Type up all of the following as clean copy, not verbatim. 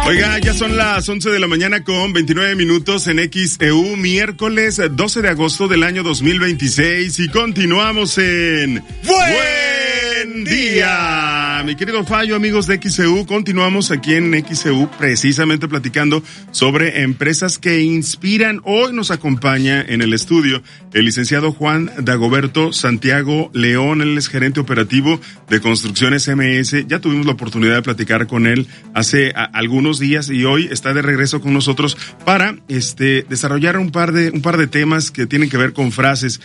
Oiga, ya son las 11 de la mañana con 29 minutos en XEU, miércoles 12 de agosto del año 2026 y continuamos en Buen Día. Mi querido Fallo, amigos de XEU, continuamos aquí en XEU precisamente platicando sobre empresas que inspiran. Hoy nos acompaña en el estudio el licenciado Juan Dagoberto Santiago León, él es gerente operativo de Construcciones MS. Ya tuvimos la oportunidad de platicar con él hace algunos días y hoy está de regreso con nosotros para desarrollar un par de temas que tienen que ver con frases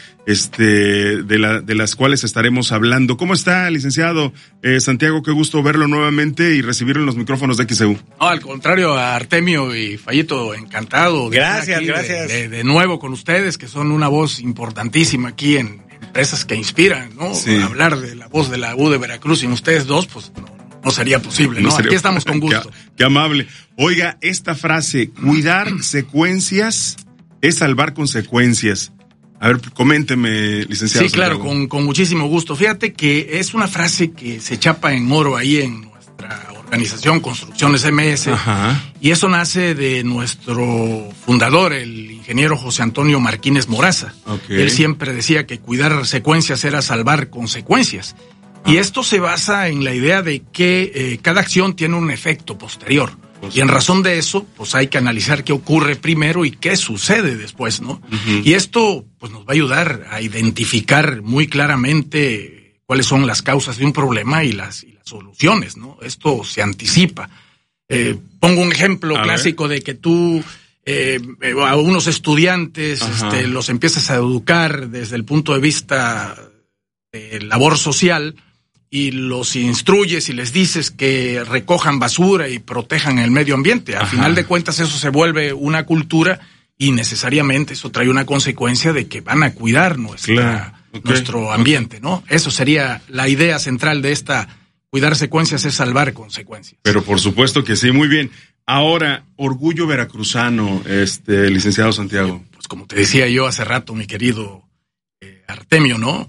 de las cuales estaremos hablando. ¿Cómo está, licenciado Santiago? Qué gusto verlo nuevamente y recibirlo en los micrófonos de XEU. No, al contrario, a Artemio y Fallito, encantado de gracias. De nuevo con ustedes, que son una voz importantísima aquí en empresas que inspiran, ¿no? Sí. Hablar de la voz de la U de Veracruz sin ustedes dos, pues no sería posible, ¿no? Aquí estamos con gusto. Qué amable. Oiga, esta frase, cuidar secuencias es salvar consecuencias. A ver, coménteme, licenciado. Sí, claro, con muchísimo gusto. Fíjate que es una frase que se chapa en oro ahí en nuestra organización Construcciones MS. Ajá. Y eso nace de nuestro fundador, el ingeniero José Antonio Martínez Moraza. Okay. Él siempre decía que cuidar secuencias era salvar consecuencias. Y esto se basa en la idea de que cada acción tiene un efecto posterior. Y en razón de eso, pues hay que analizar qué ocurre primero y qué sucede después, ¿no? Uh-huh. Y esto, pues nos va a ayudar a identificar muy claramente cuáles son las causas de un problema y las soluciones, ¿no? Esto se anticipa. Pongo un ejemplo clásico de que tú a unos estudiantes los empiezas a educar desde el punto de vista de labor social y los instruyes y les dices que recojan basura y protejan el medio ambiente. Al final de cuentas eso se vuelve una cultura y necesariamente eso trae una consecuencia de que van a cuidar nuestro ambiente, ¿no? Eso sería la idea central de esta cuidar secuencias es salvar consecuencias. Pero por supuesto que sí, muy bien. Ahora, orgullo veracruzano, licenciado Santiago. Pues como te decía yo hace rato, mi querido Artemio, ¿no?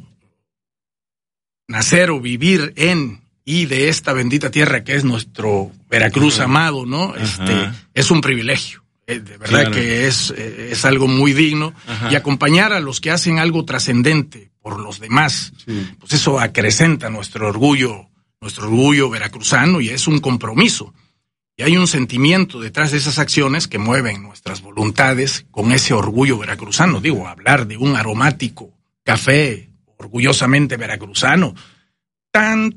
Nacer o vivir en y de esta bendita tierra que es nuestro Veracruz amado, ¿no? Es un privilegio. De verdad que es algo muy digno. Y acompañar a los que hacen algo trascendente por los demás, pues eso acrecenta nuestro orgullo veracruzano y es un compromiso. Y hay un sentimiento detrás de esas acciones que mueven nuestras voluntades con ese orgullo veracruzano. Digo, hablar de un aromático café orgullosamente veracruzano, tan,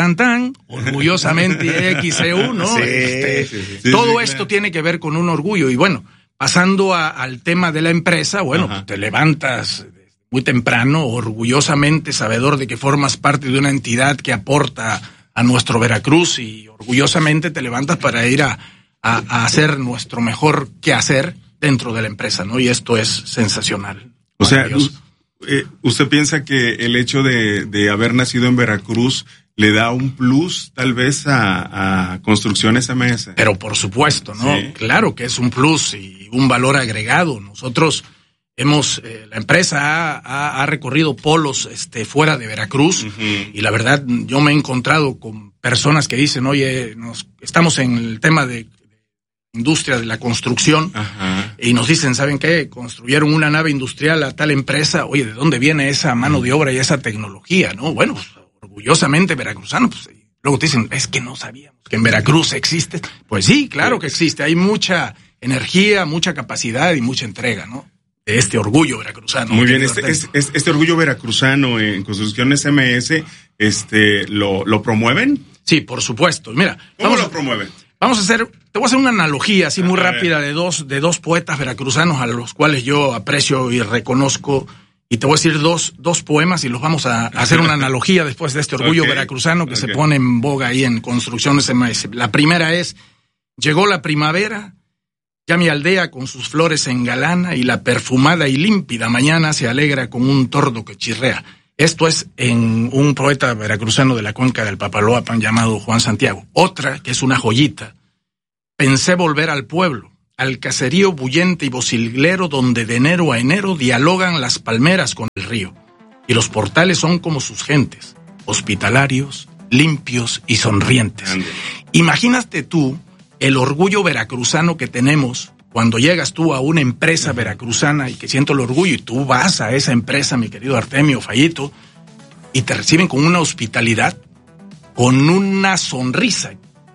orgullosamente XEU, ¿no? Sí, todo esto tiene que ver con un orgullo. Y bueno, pasando al tema de la empresa, bueno, pues te levantas muy temprano, orgullosamente sabedor de que formas parte de una entidad que aporta a nuestro Veracruz y orgullosamente te levantas para ir a hacer nuestro mejor quehacer dentro de la empresa, ¿no? Y esto es sensacional. O sea, ¿usted piensa que el hecho de haber nacido en Veracruz le da un plus tal vez a Construcciones MS? Pero por supuesto, ¿no? Sí. Claro que es un plus y un valor agregado. Nosotros la empresa ha recorrido polos fuera de Veracruz y la verdad yo me he encontrado con personas que dicen, oye, estamos en el tema de industria de la construcción y nos dicen, ¿saben qué? Construyeron una nave industrial a tal empresa, oye, ¿de dónde viene esa mano de obra y esa tecnología, no? Bueno, pues, orgullosamente veracruzano, pues luego te dicen, es que no sabíamos que en Veracruz existe. Pues sí, claro que existe, hay mucha energía, mucha capacidad y mucha entrega, ¿no? De este orgullo veracruzano. Muy bien, este orgullo veracruzano en Construcciones MS, ¿lo promueven? Sí, por supuesto. Mira, ¿cómo lo promueven? Te voy a hacer una analogía así muy rápida de dos poetas veracruzanos a los cuales yo aprecio y reconozco, y te voy a decir dos poemas y los vamos a hacer una analogía después de este orgullo veracruzano que se pone en boga ahí en Construcciones MS. La primera es, llegó la primavera, ya mi aldea con sus flores se engalana y la perfumada y límpida mañana se alegra con un tordo que chirrea. Esto es en un poeta veracruzano de la cuenca del Papaloapan llamado Juan Santiago. Otra, que es una joyita. Pensé volver al pueblo, al caserío bullente y vociglero donde de enero a enero dialogan las palmeras con el río. Y los portales son como sus gentes, hospitalarios, limpios y sonrientes. Imagínate tú el orgullo veracruzano que tenemos cuando llegas tú a una empresa veracruzana y que siento el orgullo y tú vas a esa empresa, mi querido Artemio Fayito, y te reciben con una hospitalidad, con una sonrisa.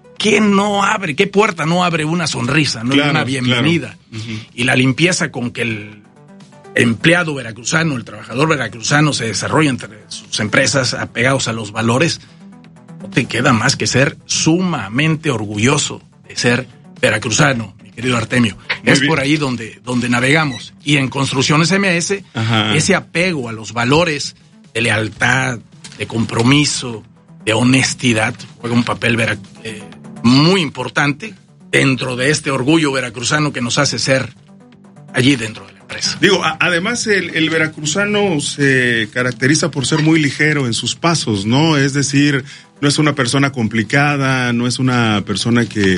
¿Qué puerta no abre una sonrisa, no? Claro, una bienvenida? Claro. Y la limpieza con que el empleado veracruzano, el trabajador veracruzano se desarrolla entre sus empresas apegados a los valores, no te queda más que ser sumamente orgulloso de ser veracruzano, mi querido Artemio. Es por ahí donde navegamos. Y en Construcciones MS, ese apego a los valores de lealtad, de compromiso, de honestidad, juega un papel muy importante dentro de este orgullo veracruzano que nos hace ser allí dentro de la empresa. Digo, además el veracruzano se caracteriza por ser muy ligero en sus pasos, ¿no? Es decir, no es una persona complicada, no es una persona que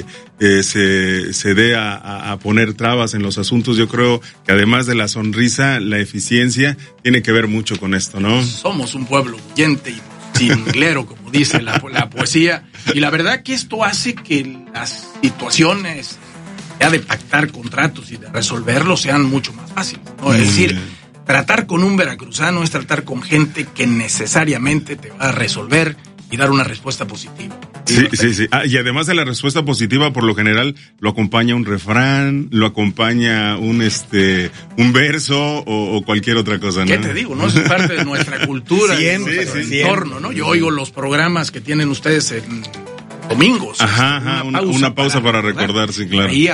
se dé a poner trabas en los asuntos. Yo creo que además de la sonrisa, la eficiencia tiene que ver mucho con esto, ¿no? Somos un pueblo huyente y cinglero, como dice la poesía, y la verdad que esto hace que las situaciones ya de pactar contratos y de resolverlos sean mucho más fáciles, ¿no? Es decir, tratar con un veracruzano es tratar con gente que necesariamente te va a resolver y dar una respuesta positiva. Sí. Y además de la respuesta positiva, por lo general lo acompaña un refrán, lo acompaña un verso o cualquier otra cosa, ¿no? ¿Qué te digo? No es parte de nuestra cultura, de nuestro entorno, ¿no? Yo oigo los programas que tienen ustedes en domingos. Una pausa para recordar, sí, claro. Ahí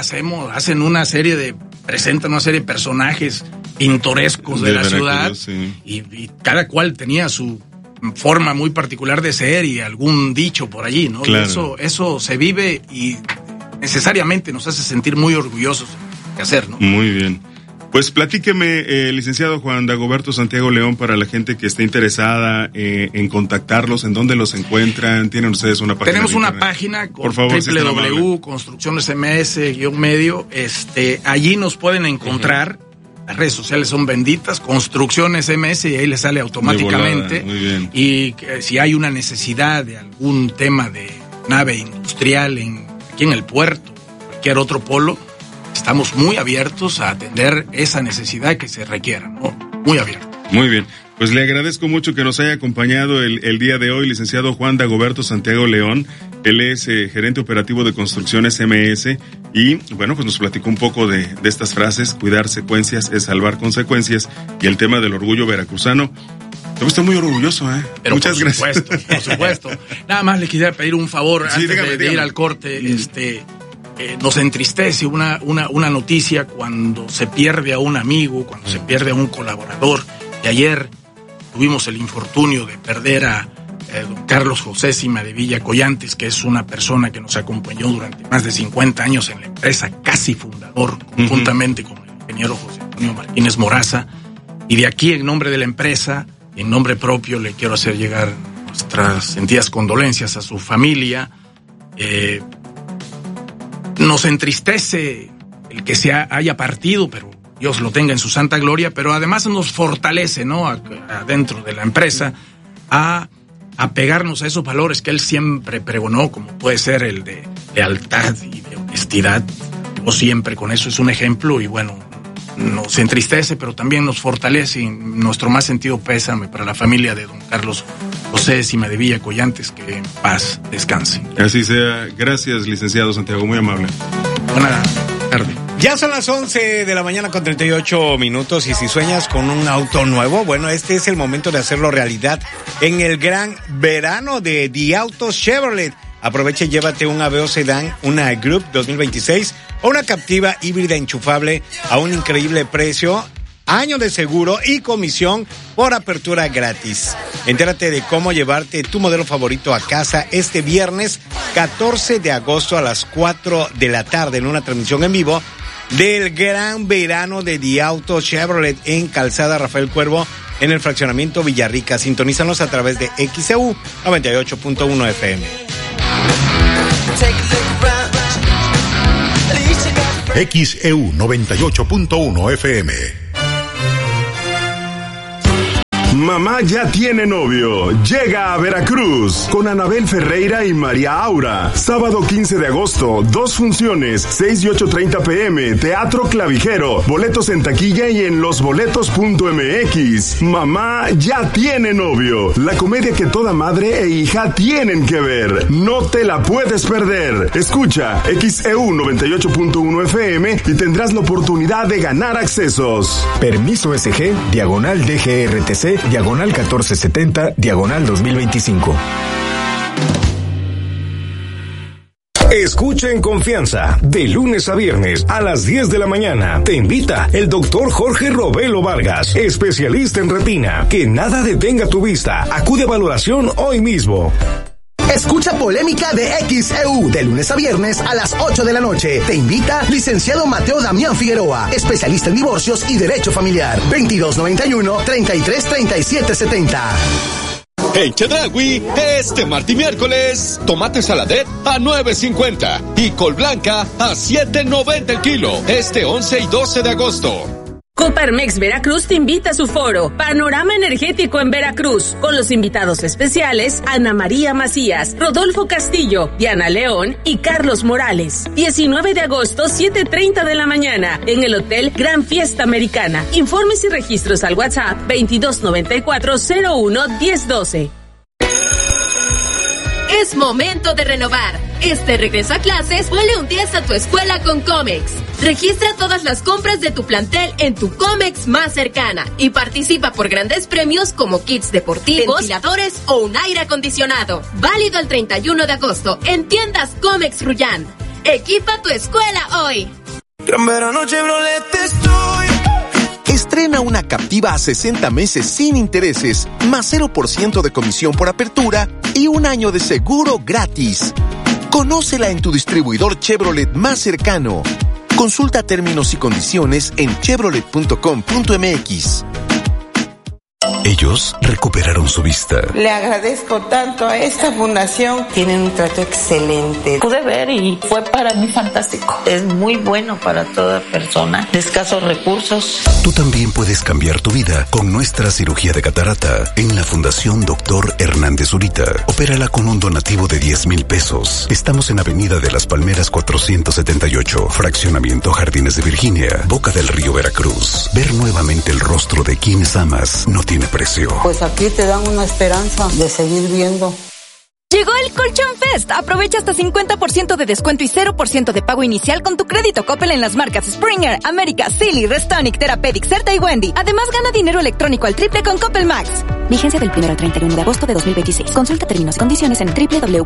presentan una serie de personajes pintorescos de la ciudad, sí. y cada cual tenía su forma muy particular de ser y algún dicho por allí, ¿no? Claro. Y eso se vive y necesariamente nos hace sentir muy orgullosos de hacer, ¿no? Muy bien. Pues platíqueme, licenciado Juan Dagoberto Santiago León, para la gente que esté interesada en contactarlos, ¿en dónde los encuentran? ¿Tienen ustedes una página? Tenemos una página con www.construccionesms-medio. Allí nos pueden encontrar. Las redes sociales son benditas, Construcciones MS, y ahí les sale automáticamente. Muy bien. Y si hay una necesidad de algún tema de nave industrial aquí en el puerto, cualquier otro polo, estamos muy abiertos a atender esa necesidad que se requiera, ¿no? Muy abiertos. Muy bien. Pues le agradezco mucho que nos haya acompañado el día de hoy, licenciado Juan Dagoberto Santiago León. Él es gerente operativo de Construcciones MS y, bueno, pues nos platicó un poco de estas frases: cuidar secuencias es salvar consecuencias, y el tema del orgullo veracruzano. Te estoy muy orgulloso, ¿eh? Pero muchas gracias. Por supuesto. Nada más le quisiera pedir un favor antes de ir al corte. Nos entristece una noticia cuando se pierde a un amigo, cuando se pierde a un colaborador. Y ayer tuvimos el infortunio de perder a don Carlos José Sima de Villa Collantes, que es una persona que nos acompañó durante más de 50 años en la empresa, casi fundador, conjuntamente con el ingeniero José Antonio Martínez Moraza. Y de aquí, en nombre de la empresa, en nombre propio, le quiero hacer llegar nuestras sentidas condolencias a su familia. Nos entristece el que se haya partido, pero Dios lo tenga en su santa gloria, pero además nos fortalece, ¿no? Adentro de la empresa, a apegarnos a esos valores que él siempre pregonó, como puede ser el de lealtad y de honestidad. Yo siempre con eso es un ejemplo, y bueno, nos entristece, pero también nos fortalece, y nuestro más sentido pésame para la familia de don Carlos José Sima de Villa Collantes, que en paz descanse. Así sea. Gracias, licenciado Santiago, muy amable. Buena tarde. Ya son las 11 de la mañana con 38 minutos, y si sueñas con un auto nuevo, bueno, este es el momento de hacerlo realidad en el gran verano de The Autos Chevrolet. Aprovecha y llévate un Aveo Sedán, una Group 2026 o una Captiva híbrida enchufable a un increíble precio, año de seguro y comisión por apertura gratis. Entérate de cómo llevarte tu modelo favorito a casa este viernes 14 de agosto a las 4 de la tarde en una transmisión en vivo del gran verano de The Autos Chevrolet en Calzada Rafael Cuervo, en el fraccionamiento Villarrica. Sintonízanos a través de XEU 98.1 FM. XEU 98.1 FM. Mamá ya tiene novio. Llega a Veracruz con Anabel Ferreira y María Aura. Sábado 15 de agosto, 2 funciones, 6 y 8:30 p.m. Teatro Clavijero. Boletos en taquilla y en losboletos.mx. Mamá ya tiene novio. La comedia que toda madre e hija tienen que ver. No te la puedes perder. Escucha XEU 98.1 FM y tendrás la oportunidad de ganar accesos. Permiso SG, diagonal DGRTC, diagonal 1470, diagonal 2025. Escucha en confianza, de lunes a viernes a las 10 de la mañana. Te invita el doctor Jorge Robelo Vargas, especialista en retina. Que nada detenga tu vista. Acude a valoración hoy mismo. Escucha Polémica de XEU de lunes a viernes a las 8 de la noche. Te invita licenciado Mateo Damián Figueroa, especialista en divorcios y derecho familiar. 2291-333770. En Chedraui, este martes y miércoles, tomate saladet a $9.50 y col blanca a $7.90 el kilo. Este 11 y 12 de agosto. Coparmex Veracruz te invita a su foro Panorama Energético en Veracruz, con los invitados especiales Ana María Macías, Rodolfo Castillo, Diana León y Carlos Morales. 19 de agosto, 7:30 de la mañana, en el Hotel Gran Fiesta Americana. Informes y registros al WhatsApp 2294-01-1012. Es momento de renovar. Este regreso a clases, ponle un 10 a tu escuela con Comex. Registra todas las compras de tu plantel en tu Comex más cercana y participa por grandes premios como kits deportivos, ventiladores o un aire acondicionado. Válido el 31 de agosto en tiendas Comex Rullán. Equipa tu escuela hoy. Gran verano Chevrolet estoy. Estrena una Captiva a 60 meses sin intereses, más 0% de comisión por apertura y un año de seguro gratis. Conócela en tu distribuidor Chevrolet más cercano. Consulta términos y condiciones en chevrolet.com.mx. Ellos recuperaron su vista. Le agradezco tanto a esta fundación. Tienen un trato excelente. Pude ver y fue para mí fantástico. Es muy bueno para toda persona de escasos recursos. Tú también puedes cambiar tu vida con nuestra cirugía de catarata en la Fundación Dr. Hernández Zurita. Opérala con un donativo de 10,000 pesos. Estamos en Avenida de las Palmeras 478, Fraccionamiento Jardines de Virginia, Boca del Río, Veracruz. Ver nuevamente el rostro de quienes amas no tiene precio. Pues aquí te dan una esperanza de seguir viendo. Llegó el Colchón Fest. Aprovecha hasta 50% de descuento y 0% de pago inicial con tu crédito Coppel en las marcas Springer, América, Silly, Restonic, Therapeutic, Certa y Wendy. Además, gana dinero electrónico al triple con Coppel Max. Vigencia del 1 al 31 de agosto de 2026. Consulta términos y condiciones en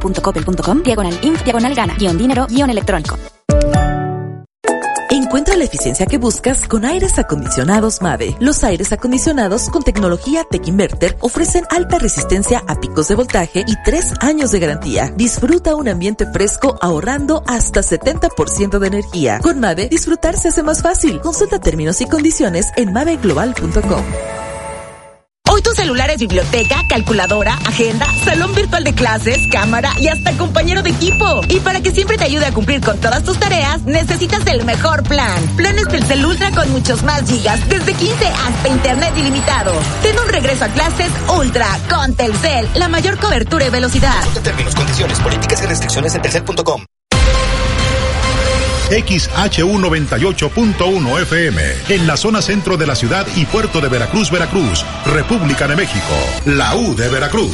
www.coppel.com/inf/gana-dinero-electrónico. Encuentra la eficiencia que buscas con aires acondicionados Mave. Los aires acondicionados con tecnología Tech Inverter ofrecen alta resistencia a picos de voltaje y 3 años de garantía. Disfruta un ambiente fresco ahorrando hasta 70% de energía. Con Mave, disfrutar se hace más fácil. Consulta términos y condiciones en maveglobal.com. Hoy tu celular es biblioteca, calculadora, agenda, salón virtual de clases, cámara y hasta compañero de equipo. Y para que siempre te ayude a cumplir con todas tus tareas, necesitas el mejor plan. Planes Telcel Ultra con muchos más gigas, desde 15 hasta internet ilimitado. Ten un regreso a clases Ultra con Telcel, la mayor cobertura y velocidad. Consulta términos, condiciones, políticas y restricciones en telcel.com. XHU 98.1 FM, en la zona centro de la ciudad y puerto de Veracruz, Veracruz, República de México, la U de Veracruz.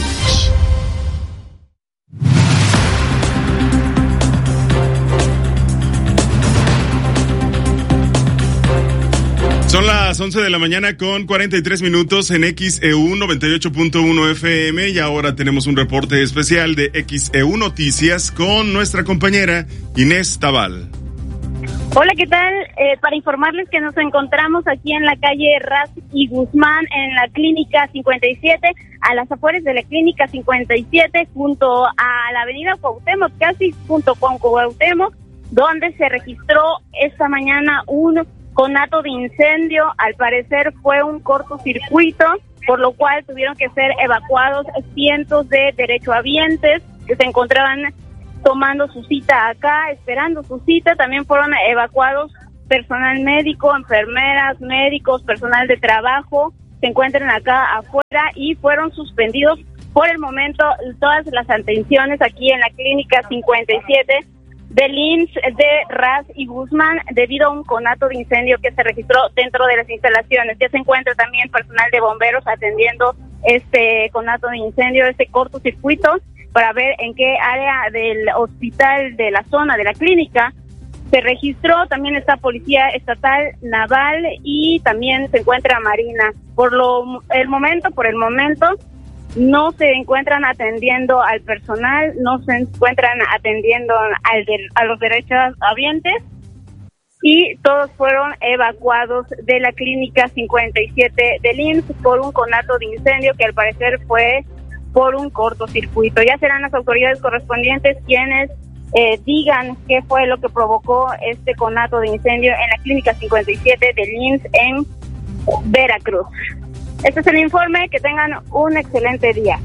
Son las 11 de la mañana con 43 minutos en XEU 98.1 FM y ahora tenemos un reporte especial de XEU Noticias con nuestra compañera Inés Tabal. Hola, ¿qué tal? Para informarles que nos encontramos aquí en la calle Raz y Guzmán, en la Clínica 57, a las afueras de la Clínica 57, junto a la avenida Cuauhtémoc, casi junto con Cuauhtémoc, donde se registró esta mañana un conato de incendio. Al parecer fue un cortocircuito, por lo cual tuvieron que ser evacuados cientos de derechohabientes que se encontraban tomando su cita acá, esperando su cita. También fueron evacuados personal médico, enfermeras, médicos, personal de trabajo, se encuentran acá afuera y fueron suspendidos por el momento todas las atenciones aquí en la clínica 57 del IMSS de Ras y Guzmán debido a un conato de incendio que se registró dentro de las instalaciones. Ya se encuentra también personal de bomberos atendiendo este conato de incendio, este cortocircuito, para ver en qué área del hospital, de la zona de la clínica se registró. También está Policía Estatal, Naval y también se encuentra Marina. Por el momento no se encuentran atendiendo al personal, no se encuentran atendiendo a los derechohabientes y todos fueron evacuados de la clínica 57 del IMSS por un conato de incendio que al parecer fue por un cortocircuito. Ya serán las autoridades correspondientes quienes digan qué fue lo que provocó este conato de incendio en la clínica 57 del IMSS en Veracruz. Este es el informe, que tengan un excelente día.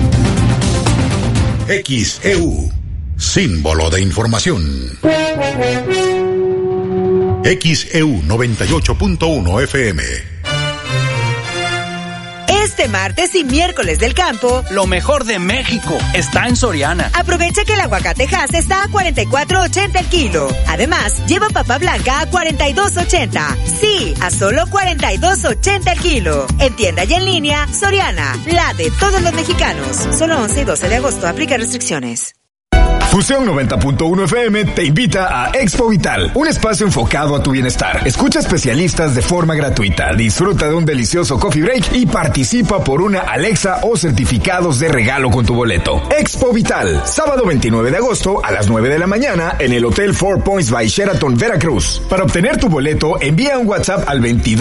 XEU, símbolo de información. XEU 98.1 FM. Este martes y miércoles del campo, lo mejor de México está en Soriana. Aprovecha que el aguacate Hass está a $44.80 el kilo. Además, lleva papa blanca a $42.80. Sí, a solo $42.80 el kilo. En tienda y en línea, Soriana, la de todos los mexicanos. Solo 11 y 12 de agosto, aplica restricciones. Fusión 90.1 FM te invita a Expo Vital, un espacio enfocado a tu bienestar. Escucha especialistas de forma gratuita, disfruta de un delicioso coffee break y participa por una Alexa o certificados de regalo con tu boleto. Expo Vital, sábado 29 de agosto a las 9 de la mañana en el Hotel Four Points by Sheraton, Veracruz. Para obtener tu boleto, envía un WhatsApp al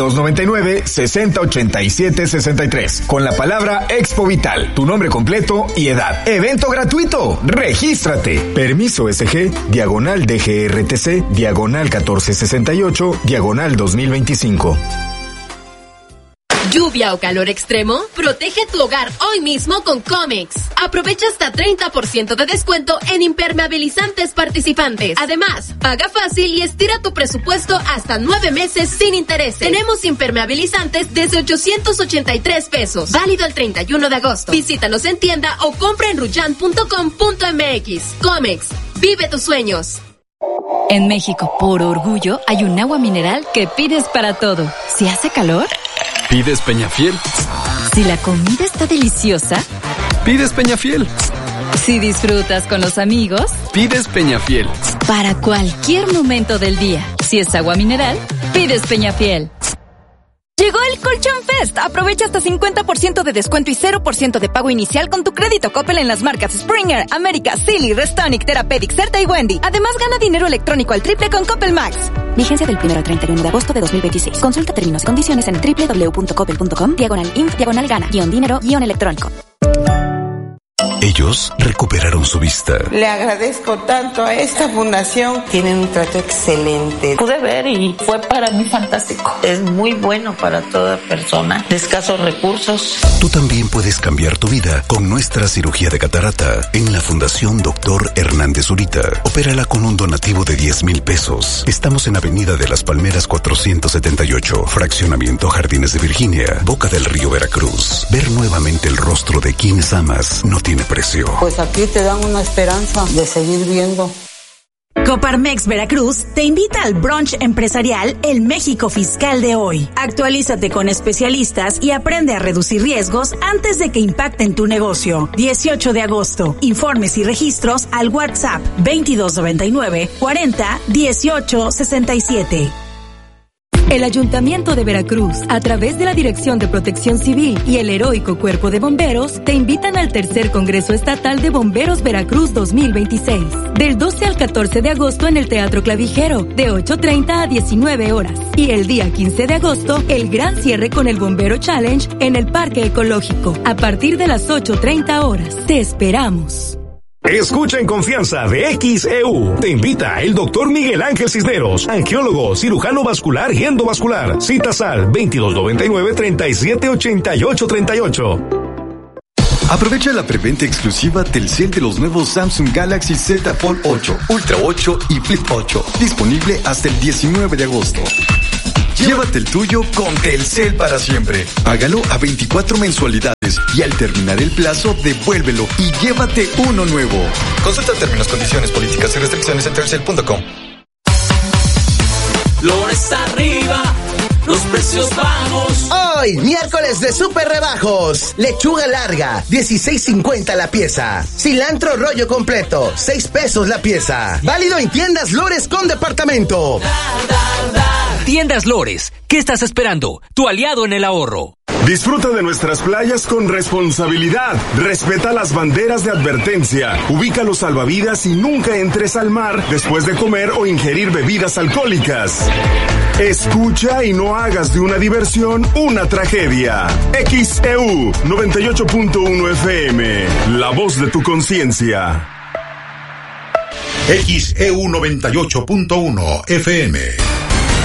2299-6087-63 con la palabra Expo Vital, tu nombre completo y edad. Evento gratuito, regístrate. Permiso SG, diagonal DGRTC, diagonal 1468, diagonal 2025. ¿Lluvia o calor extremo? Protege tu hogar hoy mismo con Comex. Aprovecha hasta 30% de descuento en impermeabilizantes participantes. Además, paga fácil y estira tu presupuesto hasta 9 meses sin intereses. Tenemos impermeabilizantes desde $883. Válido el 31 de agosto. Visítanos en tienda o compra en ruyan.com.mx. Comex, vive tus sueños. En México, por orgullo, hay un agua mineral que pides para todo. Si hace calor, ¿pides Peñafiel? si la comida está deliciosa, ¿pides Peñafiel? si disfrutas con los amigos, ¿pides Peñafiel? Para cualquier momento del día. Si es agua mineral, pides Peñafiel. Llegó el Colchón Fest. Aprovecha hasta 50% de descuento y 0% de pago inicial con tu crédito Coppel en las marcas Springer, América, Silly, Restonic, Therapeutic, Certa y Wendy. Además, gana dinero electrónico al triple con Coppel Max. Vigencia del 1 al 31 de agosto de 2026. Consulta términos y condiciones en www.coppel.com/inf/gana-dinero-electrónico. Ellos recuperaron su vista. Le agradezco tanto a esta fundación. Tienen un trato excelente. Pude ver y fue para mí fantástico. Es muy bueno para toda persona de escasos recursos. Tú también puedes cambiar tu vida con nuestra cirugía de catarata en la Fundación Dr. Hernández Zurita. Opérala con un donativo de 10,000 pesos. Estamos en Avenida de las Palmeras 478, Fraccionamiento Jardines de Virginia, Boca del Río, Veracruz. Ver nuevamente el rostro de quienes amas no tiene precio. Pues aquí te dan una esperanza de seguir viendo. Coparmex Veracruz te invita al brunch empresarial El México Fiscal de hoy. Actualízate con especialistas y aprende a reducir riesgos antes de que impacten tu negocio. 18 de agosto. Informes y registros al WhatsApp 2299 40 18 67. El Ayuntamiento de Veracruz, a través de la Dirección de Protección Civil y el Heroico Cuerpo de Bomberos, te invitan al Tercer Congreso Estatal de Bomberos Veracruz 2026, del 12 al 14 de agosto en el Teatro Clavijero, de 8:30 a 19 horas. Y el día 15 de agosto, el gran cierre con el Bombero Challenge en el Parque Ecológico, a partir de las 8:30 horas. Te esperamos. Escucha en confianza de XEU. Te invita el doctor Miguel Ángel Cisneros, angiólogo, cirujano vascular y endovascular. Citas al 2299-378838. Aprovecha la preventa exclusiva Telcel de los nuevos Samsung Galaxy Z Fold 8, Ultra 8 y Flip 8. Disponible hasta el 19 de agosto. Llévate el tuyo con Telcel para siempre. Págalo a 24 mensualidades y al terminar el plazo, devuélvelo y llévate uno nuevo. Consulta términos, condiciones, políticas y restricciones en telcel.com. Flores arriba, los precios bajos. Hoy, miércoles de super rebajos. Lechuga larga, 16.50 la pieza. Cilantro rollo completo, 6 pesos la pieza. Válido en tiendas Lores con departamento. Tiendas Lores, ¿qué estás esperando? Tu aliado en el ahorro. Disfruta de nuestras playas con responsabilidad. Respeta las banderas de advertencia. Ubica los salvavidas y nunca entres al mar después de comer o ingerir bebidas alcohólicas. Escucha y no hagas de una diversión una tragedia. XEU 98.1 FM, la voz de tu conciencia. XEU 98.1 FM.